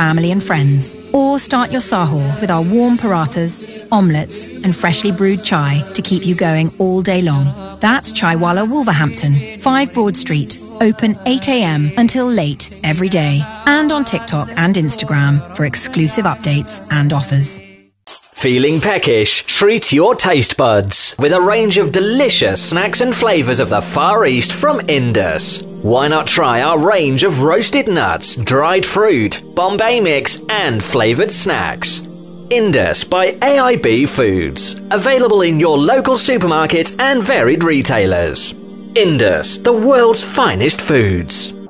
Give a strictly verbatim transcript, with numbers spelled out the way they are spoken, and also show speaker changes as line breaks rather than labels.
family and friends. Or start your sahur with our warm parathas, omelettes and freshly brewed chai to keep you going all day long. That's Chaiwala Wolverhampton, five Broad Street, open eight a m until late every day, and on TikTok and Instagram for exclusive updates and offers.
Feeling peckish? Treat your taste buds with a range of delicious snacks and flavours of the Far East from Indus. Why not try our range of roasted nuts, dried fruit, Bombay mix and flavoured snacks? Indus by A I B Foods. Available in your local supermarkets and varied retailers. Indus, the world's finest foods.